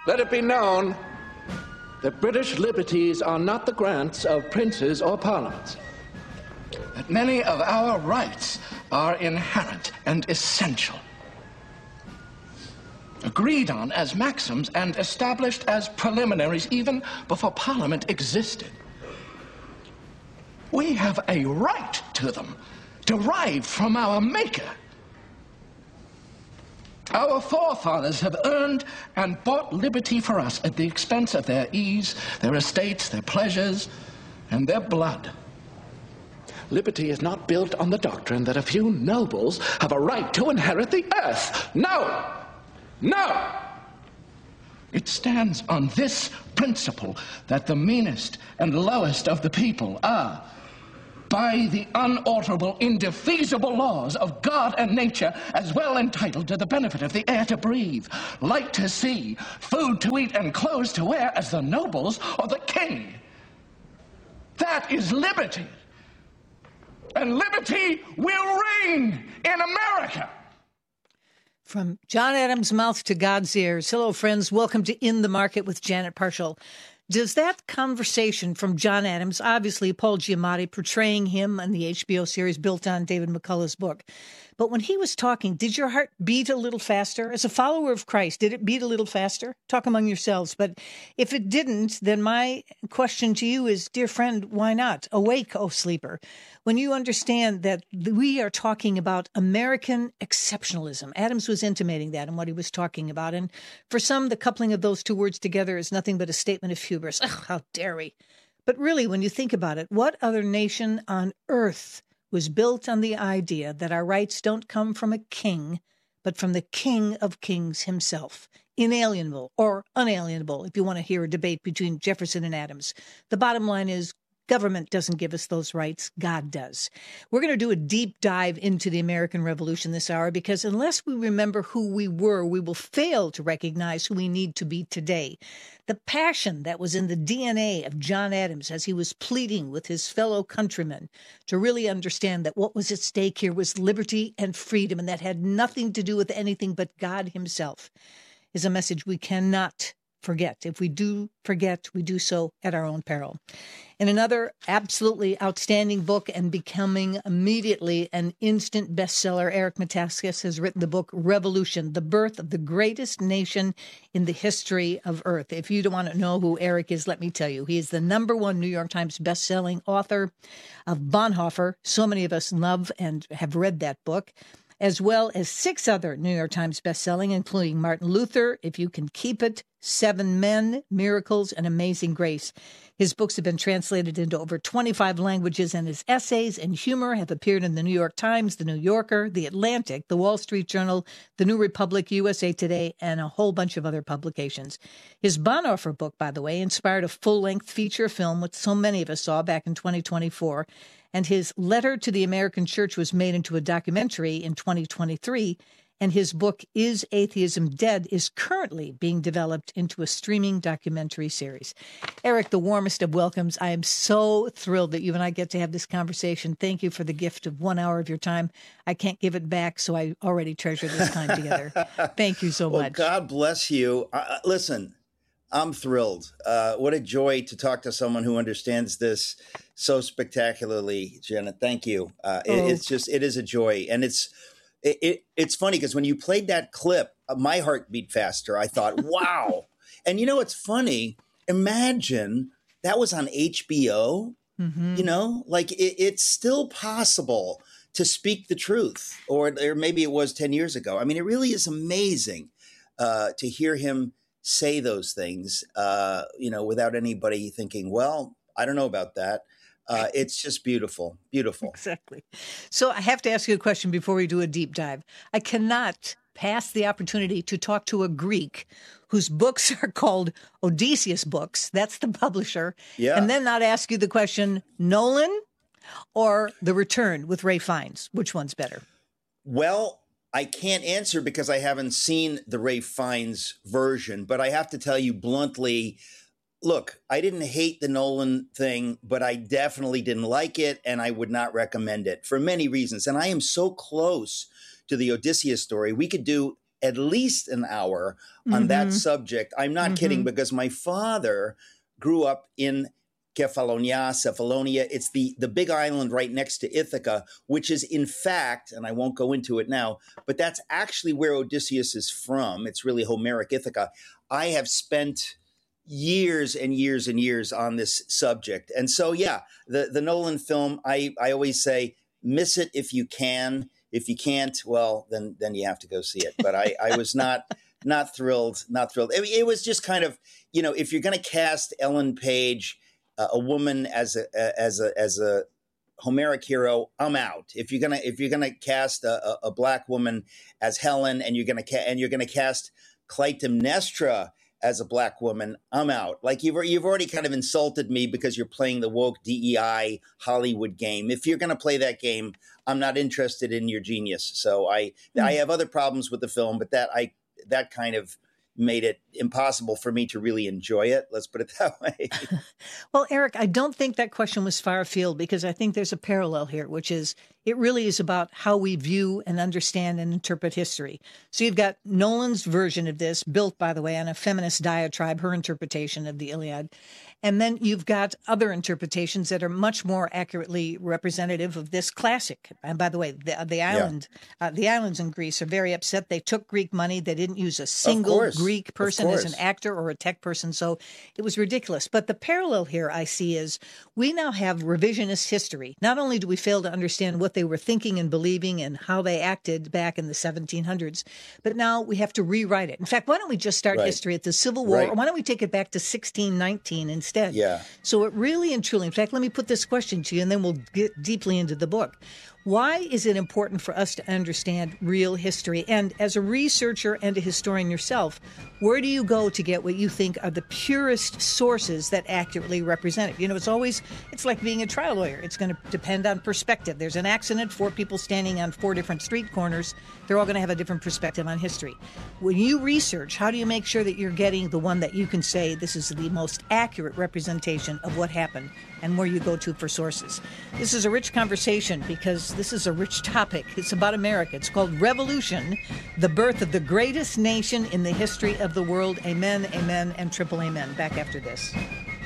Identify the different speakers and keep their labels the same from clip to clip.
Speaker 1: Let it be known that British liberties are not the grants of princes or parliaments.
Speaker 2: That many of our rights are inherent and essential, agreed on as maxims and established as preliminaries even before Parliament existed. We have a right to them, derived from our Maker. Our forefathers have earned and bought liberty for us at the expense of their ease, their estates, their pleasures, and their blood.
Speaker 1: Liberty is not built on the doctrine that a few nobles have a right to inherit the earth. No! No!
Speaker 2: It stands on this principle that the meanest and lowest of the people are, by the unalterable, indefeasible laws of God and nature, as well entitled to the benefit of the air to breathe, light to see, food to eat, and clothes to wear as the nobles or the king. That is liberty. And liberty will reign in America.
Speaker 3: From John Adams' mouth to God's ears. Hello, friends. Welcome to In the Market with Janet Parshall. Does that conversation from John Adams, obviously Paul Giamatti portraying him in the HBO series built on David McCullough's book, but when he was talking, did your heart beat a little faster? As a follower of Christ, did it beat a little faster? Talk among yourselves. But if it didn't, then my question to you is, dear friend, why not? Awake, O sleeper. When you understand that we are talking about American exceptionalism. Adams was intimating that in what he was talking about. And for some, the coupling of those two words together is nothing but a statement of hubris. Ugh, how dare we? But really, when you think about it, what other nation on earth was built on the idea that our rights don't come from a king, but from the King of Kings himself? Inalienable or unalienable, if you want to hear a debate between Jefferson and Adams. The bottom line is, government doesn't give us those rights. God does. We're going to do a deep dive into the American Revolution this hour because unless we remember who we were, we will fail to recognize who we need to be today. The passion that was in the DNA of John Adams as he was pleading with his fellow countrymen to really understand that what was at stake here was liberty and freedom, and that had nothing to do with anything but God himself, is a message we cannot forget. If we do forget, we do so at our own peril. In another absolutely outstanding book and becoming immediately an instant bestseller, Eric Metaxas has written the book Revolution, the Birth of the Greatest Nation in the History of Earth. If you don't want to know who Eric is, let me tell you. He is the #1 New York Times bestselling author of Bonhoeffer. So many of us love and have read that book, as well as 6 other New York Times bestselling, including Martin Luther, If You Can Keep It, 7 Men, Miracles, and Amazing Grace. His books have been translated into over 25 languages, and his essays and humor have appeared in the New York Times, the New Yorker, the Atlantic, the Wall Street Journal, the New Republic, USA Today, and a whole bunch of other publications. His Bonhoeffer book, by the way, inspired a full-length feature film, which so many of us saw back in 2024, and his Letter to the American Church was made into a documentary in 2023, and his book, Is Atheism Dead?, is currently being developed into a streaming documentary series. Eric, the warmest of welcomes. I am so thrilled that you and I get to have this conversation. Thank you for the gift of 1 hour of your time. I can't give it back, so I already treasure this time together. Thank you so much.
Speaker 4: God bless you. Listen, I'm thrilled. What a joy to talk to someone who understands this so spectacularly, Janet. Thank you. It is a joy. And it's funny because when you played that clip, my heart beat faster. I thought, wow. And you know, it's funny. Imagine that was on HBO, you know, like it's still possible to speak the truth, or maybe it was 10 years ago. I mean, it really is amazing to hear him say those things, you know, without anybody thinking, well, I don't know about that. It's just beautiful, beautiful.
Speaker 3: Exactly. So I have to ask you a question before we do a deep dive. I cannot pass the opportunity to talk to a Greek whose books are called Odysseus Books. That's the publisher.
Speaker 4: Yeah.
Speaker 3: And then not ask you the question, Nolan or The Return with Ray Fiennes? Which one's better?
Speaker 4: Well, I can't answer because I haven't seen the Ray Fiennes version, but I have to tell you bluntly, look, I didn't hate the Nolan thing, but I definitely didn't like it, and I would not recommend it for many reasons. And I am so close to the Odysseus story. We could do at least an hour on that subject. I'm not kidding, because my father grew up in Cephalonia. It's the big island right next to Ithaca, which is in fact, and I won't go into it now, but that's actually where Odysseus is from. It's really Homeric Ithaca. I have spent years and years and years on this subject. And so, yeah, the Nolan film, I always say, miss it if you can. If you can't, well, then you have to go see it. But I was not thrilled. I mean, it was just kind of, if you're going to cast Ellen Page, a woman as a Homeric hero, I'm out. If you're gonna cast a black woman as Helen, and you're gonna cast Clytemnestra as a black woman, I'm out. Like you've already kind of insulted me because you're playing the woke DEI Hollywood game. If you're gonna play that game, I'm not interested in your genius. So I have other problems with the film, but that kind of made it impossible for me to really enjoy it. Let's put it that way.
Speaker 3: Well, Eric, I don't think that question was far afield, because I think there's a parallel here, which is it really is about how we view and understand and interpret history. So you've got Nolan's version of this, built, by the way, on a feminist diatribe, her interpretation of the Iliad. And then you've got other interpretations that are much more accurately representative of this classic. And by the way, the islands in Greece are very upset. They took Greek money. They didn't use a single Greek person as an actor or a tech person. So it was ridiculous. But the parallel here I see is we now have revisionist history. Not only do we fail to understand what they were thinking and believing and how they acted back in the 1700s, but now we have to rewrite it. In fact, why don't we just start history at the Civil War, or why don't we take it back to 1619 instead? Yeah. So it really and truly, in fact, let me put this question to you, and then we'll get deeply into the book. Why is it important for us to understand real history? And as a researcher and a historian yourself, where do you go to get what you think are the purest sources that accurately represent it? It's like being a trial lawyer. It's going to depend on perspective. There's an accident, 4 people standing on 4 different street corners. They're all going to have a different perspective on history. When you research, how do you make sure that you're getting the one that you can say this is the most accurate representation of what happened, and where you go to for sources? This is a rich conversation because this is a rich topic. It's about America. It's called Revolution, the birth of the greatest nation in the history of the world. Amen, amen, and triple amen. Back after this.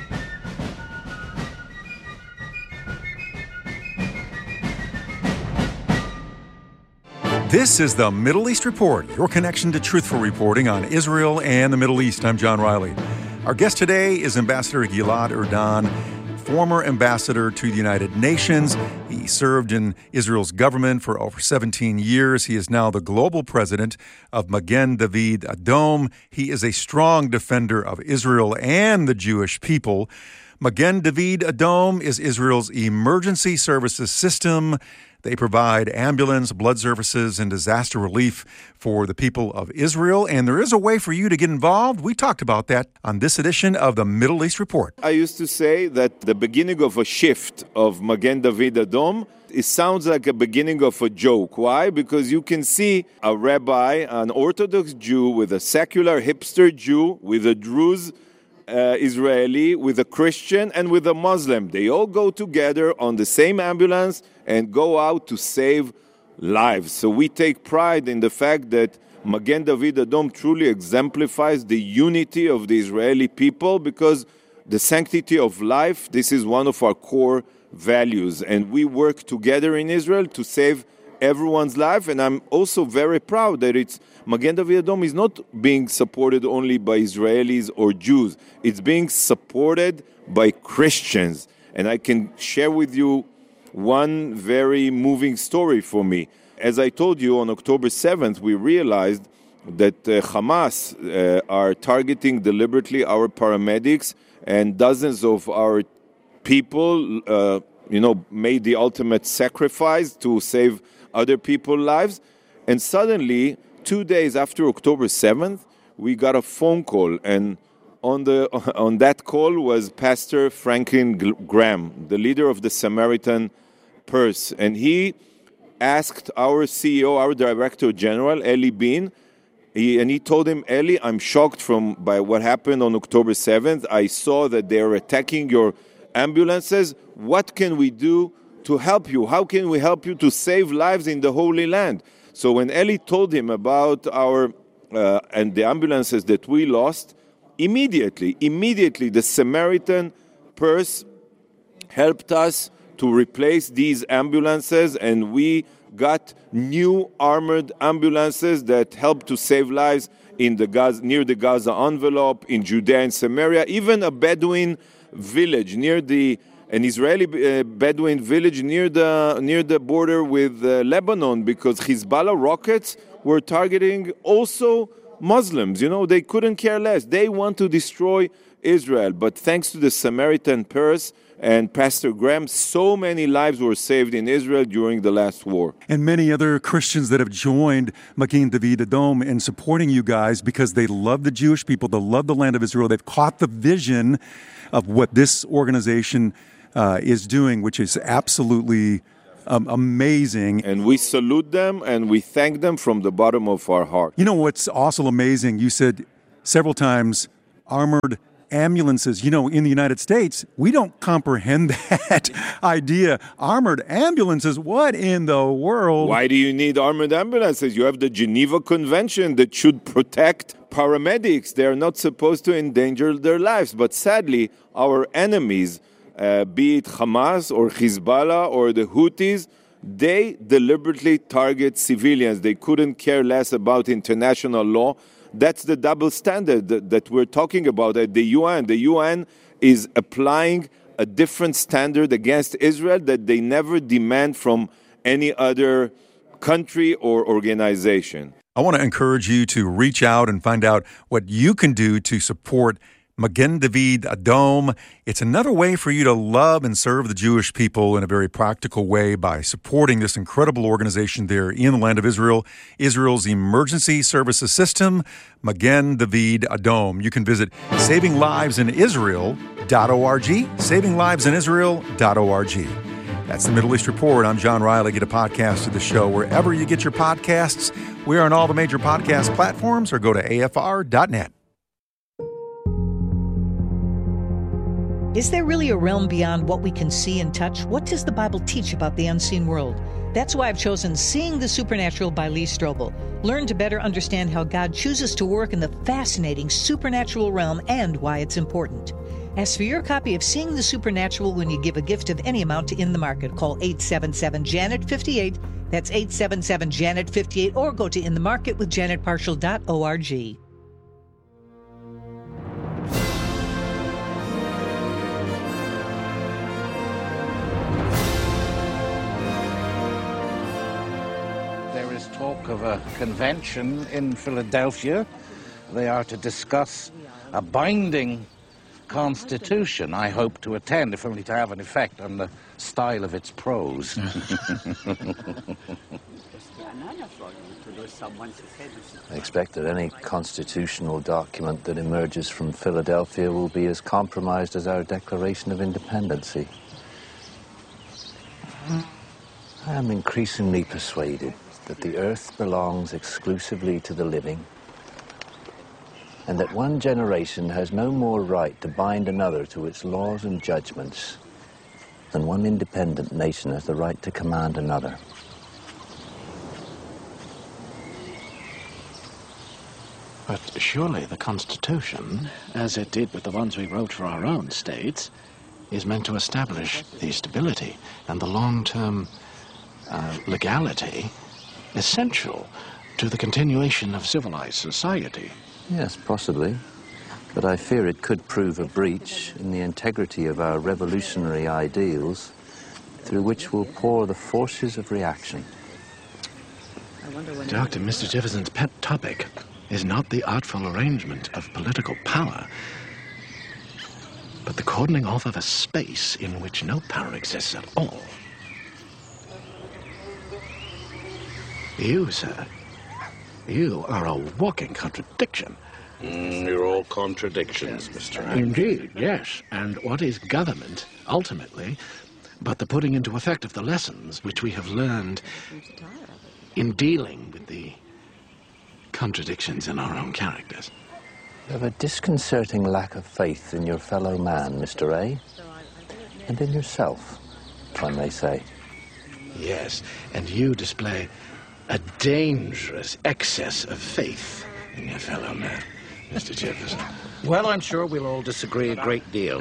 Speaker 5: This is the Middle East Report, your connection to truthful reporting on Israel and the Middle East. I'm John Riley. Our guest today is Ambassador Gilad Erdan, former ambassador to the United Nations. He served in Israel's government for over 17 years. He is now the global president of Magen David Adom. He is a strong defender of Israel and the Jewish people. Magen David Adom is Israel's emergency services system. They provide ambulance, blood services, and disaster relief for the people of Israel. And there is a way for you to get involved. We talked about that on this edition of the Middle East Report.
Speaker 6: I used to say that the beginning of a shift of Magen David Adom, it sounds like a beginning of a joke. Why? Because you can see a rabbi, an Orthodox Jew, with a secular hipster Jew, with a Druze Israeli, with a Christian, and with a Muslim. They all go together on the same ambulance and go out to save lives. So we take pride in the fact that Magen David Adom truly exemplifies the unity of the Israeli people, because the sanctity of life, this is one of our core values. And we work together in Israel to save everyone's life. And I'm also very proud that Magen David Adom is not being supported only by Israelis or Jews. It's being supported by Christians. And I can share with you one very moving story for me. As I told you, on October 7th, we realized that Hamas are targeting deliberately our paramedics, and dozens of our people, made the ultimate sacrifice to save other people's lives. And suddenly, 2 days after October 7th, we got a phone call, and on that call was Pastor Franklin Graham, the leader of the Samaritan Purse, and he asked our CEO, our Director General, Eli Bin, he told him, Eli, I'm shocked by what happened on October 7th. I saw that they are attacking your ambulances. What can we do to help you? How can we help you to save lives in the Holy Land? So when Eli told him about our and the ambulances that we lost, immediately, the Samaritan Purse helped us to replace these ambulances, and we got new armored ambulances that helped to save lives in the Gaza, near the Gaza envelope, in Judea and Samaria, even a Bedouin village an Israeli Bedouin village near the border with Lebanon, because Hezbollah rockets were targeting also Muslims. You know, they couldn't care less. They want to destroy Israel. But thanks to the Samaritan Purse and Pastor Graham, so many lives were saved in Israel during the last war.
Speaker 5: And many other Christians that have joined Magen David Adom in supporting you guys because they love the Jewish people, they love the land of Israel. They've caught the vision of what this organization is doing, which is absolutely amazing.
Speaker 6: And we salute them and we thank them from the bottom of our heart.
Speaker 5: You know what's also amazing? You said several times armored ambulances. You know, in the United States, we don't comprehend that idea. Armored ambulances? What in the world?
Speaker 6: Why do you need armored ambulances? You have the Geneva Convention that should protect paramedics. They are not supposed to endanger their lives. But sadly, our enemies, be it Hamas or Hezbollah or the Houthis, they deliberately target civilians. They couldn't care less about international law. That's the double standard that we're talking about at the UN. The UN is applying a different standard against Israel that they never demand from any other country or organization.
Speaker 5: I want to encourage you to reach out and find out what you can do to support Magen David Adom. It's another way for you to love and serve the Jewish people in a very practical way by supporting this incredible organization there in the land of Israel, Israel's emergency services system, Magen David Adom. You can visit savinglivesinisrael.org, savinglivesinisrael.org. That's the Middle East Report. I'm John Riley. Get a podcast of the show wherever you get your podcasts. We're on all the major podcast platforms, or go to afr.net.
Speaker 3: Is there really a realm beyond what we can see and touch? What does the Bible teach about the unseen world? That's why I've chosen Seeing the Supernatural by Lee Strobel. Learn to better understand how God chooses to work in the fascinating supernatural realm and why it's important. Ask for your copy of Seeing the Supernatural when you give a gift of any amount to In the Market. Call 877-JANET-58. That's 877-JANET-58, or go to inthemarketwithjanetparshall.org.
Speaker 7: Talk of a convention in Philadelphia. They are to discuss a binding constitution. I hope to attend, if only to have an effect on the style of its prose.
Speaker 8: I expect that any constitutional document that emerges from Philadelphia will be as compromised as our Declaration of Independence. I am increasingly persuaded that the earth belongs exclusively to the living, and that one generation has no more right to bind another to its laws and judgments than one independent nation has the right to command another.
Speaker 9: But surely the Constitution, as it did with the ones we wrote for our own states, is meant to establish the stability and the long-term legality essential to the continuation of civilized society.
Speaker 8: Yes, possibly. But I fear it could prove a breach in the integrity of our revolutionary ideals, through which will pour the forces of reaction.
Speaker 9: Dr. Mr. Jefferson's pet topic is not the artful arrangement of political power, but the cordoning off of a space in which no power exists at all. You, sir, you are a walking contradiction.
Speaker 10: You're all contradictions, Mr. Wright.
Speaker 9: Indeed, yes. And what is government, ultimately, but the putting into effect of the lessons which we have learned in dealing with the contradictions in our own characters?
Speaker 8: You have a disconcerting lack of faith in your fellow man, Mr. A, and in yourself, if I may say.
Speaker 9: Yes, and you display a dangerous excess of faith and your fellow man, Mr. Jefferson.
Speaker 7: Well, I'm sure we'll all disagree a great deal.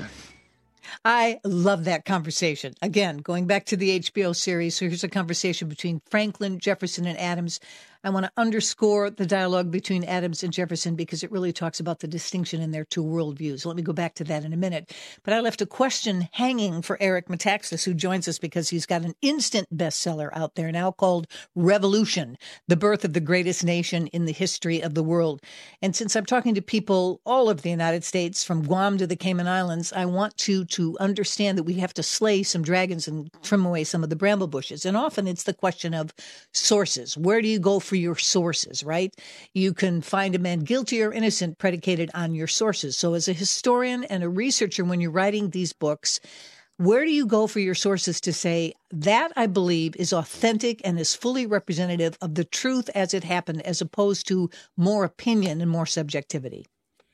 Speaker 3: I love that conversation. Again, going back to the HBO series, so here's a conversation between Franklin, Jefferson, and Adams. I want to underscore the dialogue between Adams and Jefferson because it really talks about the distinction in their two worldviews. Let me go back to that in a minute. But I left a question hanging for Eric Metaxas, who joins us because he's got an instant bestseller out there now called Revolution, The Birth of the Greatest Nation in the History of the World. And since I'm talking to people all over the United States, from Guam to the Cayman Islands, I want to understand that we have to slay some dragons and trim away some of the bramble bushes. And often it's the question of sources. Where do you go for your sources, right? You can find a man guilty or innocent predicated on your sources. So as a historian and a researcher, when you're writing these books, where do you go for your sources to say that I believe is authentic and is fully representative of the truth as it happened, as opposed to more opinion and more subjectivity?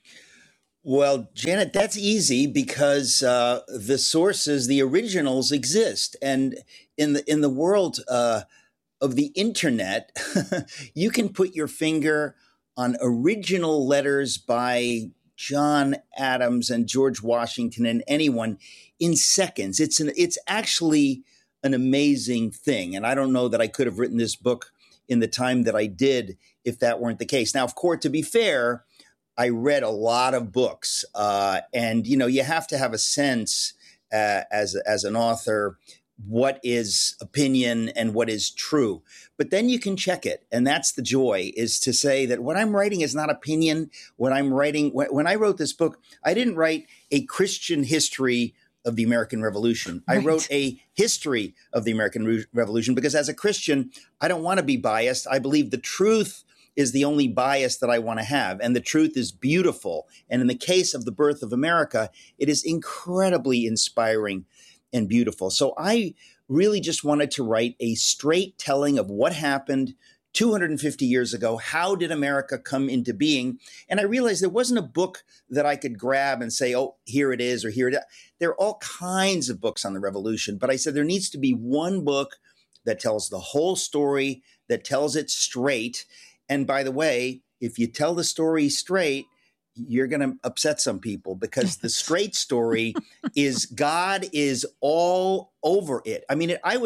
Speaker 4: Well, Janet, that's easy because the sources, the originals exist. And in the world of the internet, you can put your finger on original letters by John Adams and George Washington and anyone in seconds. It's actually an amazing thing. And I don't know that I could have written this book in the time that I did if that weren't the case. Now, of course, to be fair, I read a lot of books, and you have to have a sense as an author what is opinion and what is true. But then you can check it, and that's the joy, is to say that what I'm writing is not opinion. What I'm writing, when I wrote this book, I didn't write a Christian history of the American Revolution. Right. I wrote a history of the American Revolution because as a Christian, I don't want to be biased. I believe the truth is the only bias that I want to have. And the truth is beautiful. And in the case of the birth of America, it is incredibly inspiring and beautiful. So I really just wanted to write a straight telling of what happened 250 years ago. How did America come into being? And I realized there wasn't a book that I could grab and say, oh, here it is, or here it is. There are all kinds of books on the revolution. But I said there needs to be one book that tells the whole story, that tells it straight. And by the way, if you tell the story straight, you're going to upset some people because the straight story is God is all over it. I mean, I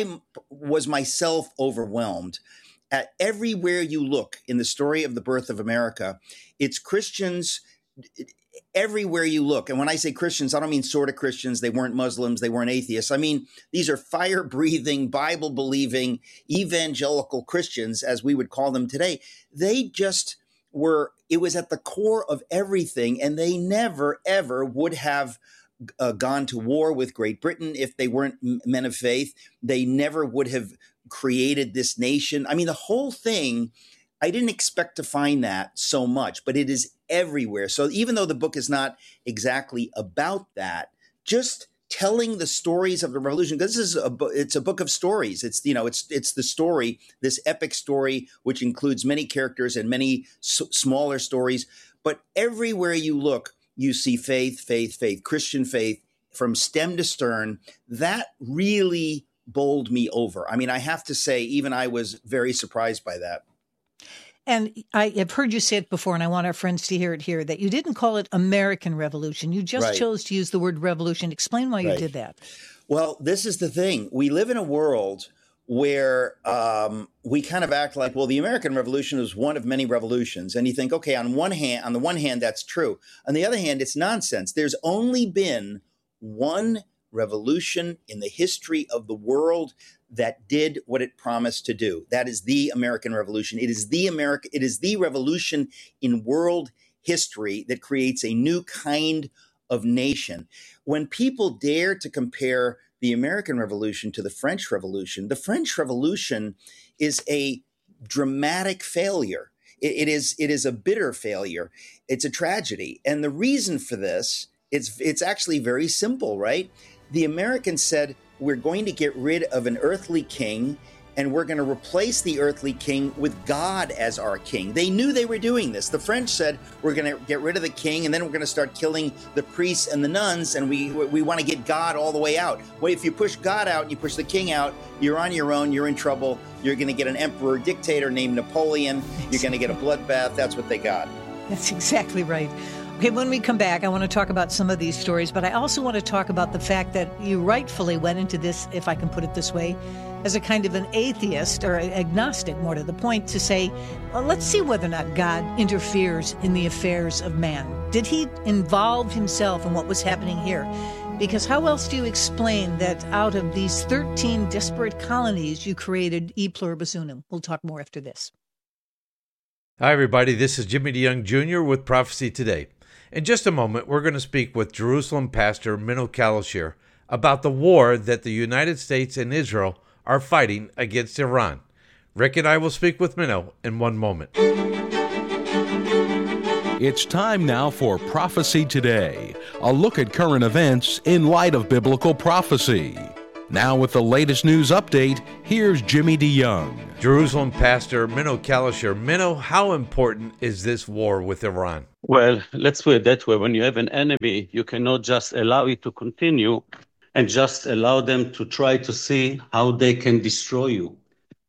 Speaker 4: was myself overwhelmed at everywhere you look in the story of the birth of America. It's Christians everywhere you look. And when I say Christians, I don't mean sort of Christians. They weren't Muslims. They weren't atheists. I mean, these are fire-breathing, Bible-believing, evangelical Christians, as we would call them today. They just were, it was at the core of everything. And they never, ever would have gone to war with Great Britain if they weren't men of faith. They never would have created this nation. I mean, the whole thing, I didn't expect to find that so much, but it is everywhere. So even though the book is not exactly about that, just telling the stories of the revolution, because it's a book of stories. It's the story, this epic story, which includes many characters and many smaller stories. But everywhere you look, you see faith, faith, faith, Christian faith from stem to stern. That really bowled me over. I mean, I have to say, even I was very surprised by that.
Speaker 3: And I have heard you say it before, and I want our friends to hear it here, that you didn't call it American Revolution. You just chose to use the word revolution. Explain why you did that. Well, this is the thing. We live in a world where we kind of act like, well, the American Revolution was one of many revolutions. And you think, okay, on the one hand, that's true. On the other hand, it's nonsense. There's only been one revolution in the history of the world that did what it promised to do. That is the American Revolution. It is the revolution in world history that creates a new kind of nation. When people dare to compare the American Revolution to the French Revolution is a dramatic failure. It is a bitter failure. It's a tragedy. And the reason for this, it's actually very simple, right? The Americans said, we're going to get rid of an earthly king
Speaker 4: and we're going to replace the earthly king with God as our king. They knew they were doing this. The French said, we're going to get rid of the king, and then we're going to start killing the priests and the nuns, and we want to get God all the way out. Well, if you push God out and you push the king out, you're on your own, you're in trouble. You're going to get an emperor dictator named Napoleon. You're going to get a bloodbath. That's what they got.
Speaker 3: That's exactly right. Okay, when we come back, I want to talk about some of these stories, but I also want to talk about the fact that you rightfully went into this, if I can put it this way, as a kind of an atheist or agnostic, more to the point, to say, well, let's see whether or not God interferes in the affairs of man. Did he involve himself in what was happening here? Because how else do you explain that out of these 13 disparate colonies, you created E Pluribus Unum? We'll talk more after this.
Speaker 11: Hi, everybody. This is Jimmy DeYoung Jr. with Prophecy Today. In just a moment, we're going to speak with Jerusalem pastor Menno Kalashir about the war that the United States and Israel are fighting against Iran. Rick and I will speak with Menno in one moment.
Speaker 12: It's time now for Prophecy Today, a look at current events in light of biblical prophecy. Now with the latest news update, here's Jimmy DeYoung.
Speaker 11: Jerusalem pastor Menno Kalashir. Menno, how important is this war with Iran?
Speaker 13: Well, let's put it that way. When you have an enemy, you cannot just allow it to continue and just allow them to try to see how they can destroy you.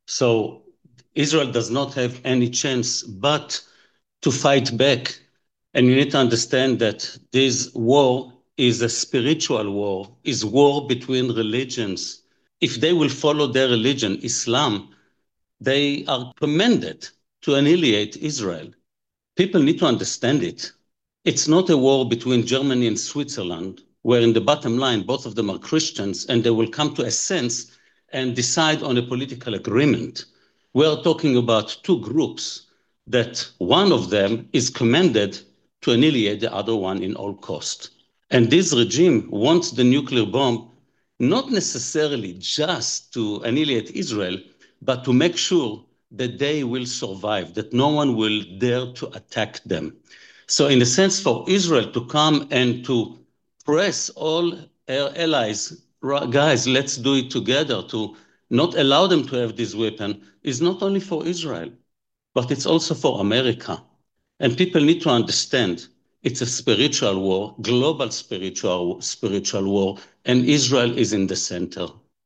Speaker 13: So Israel does not have any chance but to fight back. And you need to understand that this war is a spiritual war, is war between religions. If they will follow their religion, Islam, they are commanded to annihilate Israel. People need to understand it. It's not a war between Germany and Switzerland, where in the bottom line, both of them are Christians, and they will come to a sense and decide on a political agreement. We're talking about two groups that one of them is commanded to annihilate the other one in all cost. And this regime wants the nuclear bomb, not necessarily just to annihilate Israel, but to make sure that they will survive, that no one will dare to attack them. So in a sense, for Israel to come and to press all our allies, guys, let's do it together, to not allow them to have this weapon, is not only for Israel, but it's also for America. And people need to understand it's a spiritual war, global spiritual war, and Israel is in the center.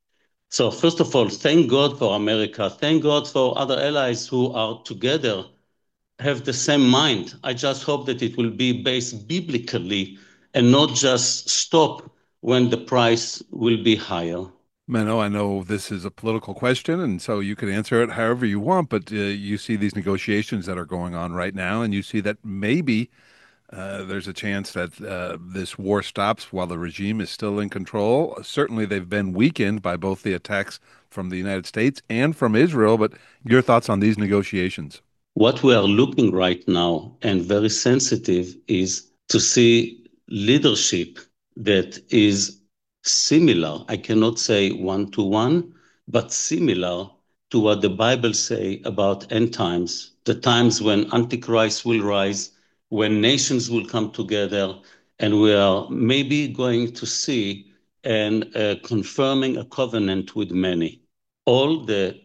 Speaker 13: So first of all, thank God for America. Thank God for other allies who are together, have the same mind. I just hope that it will be based biblically and not just stop when the price will be higher.
Speaker 5: Menno, I know this is a political question, and so you can answer it however you want, but you see these negotiations that are going on right now, and you see that maybe there's a chance that this war stops while the regime is still in control. Certainly, they've been weakened by both the attacks from the United States and from Israel, but your thoughts on these negotiations?
Speaker 13: What we are looking right now, and very sensitive, is to see leadership that is similar, I cannot say one-to-one, but similar to what the Bible say about end times, the times when Antichrist will rise, when nations will come together, and we are maybe going to see and confirming a covenant with many. All the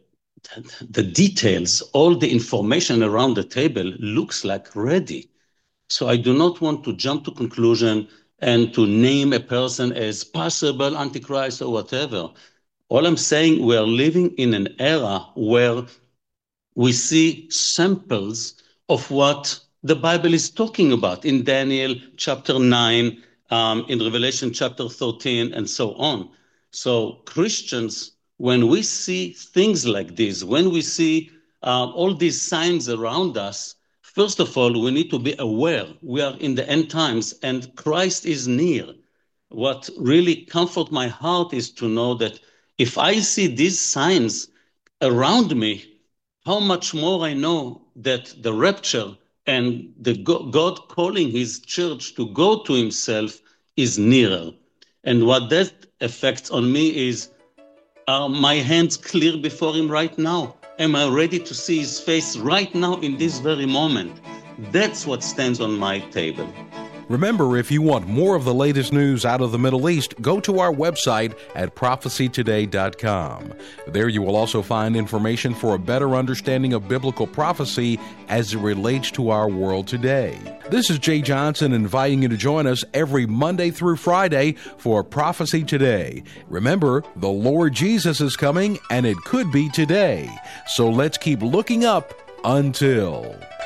Speaker 13: details, all the information around the table looks like ready. So I do not want to jump to conclusion and to name a person as possible Antichrist or whatever. All I'm saying, we are living in an era where we see samples of what the Bible is talking about in Daniel chapter 9, in Revelation chapter 13, and so on. So Christians, when we see things like this, when we see all these signs around us, first of all, we need to be aware we are in the end times and Christ is near. What really comforts my heart is to know that if I see these signs around me, how much more I know that the rapture and the God calling his church to go to himself is nearer. And what that affects on me is, are my hands clear before him right now? Am I ready to see his face right now in this very moment? That's what stands on my table.
Speaker 12: Remember, if you want more of the latest news out of the Middle East, go to our website at prophecytoday.com. There you will also find information for a better understanding of biblical prophecy as it relates to our world today. This is Jay Johnson inviting you to join us every Monday through Friday for Prophecy Today. Remember, the Lord Jesus is coming, and it could be today. So let's keep looking up until...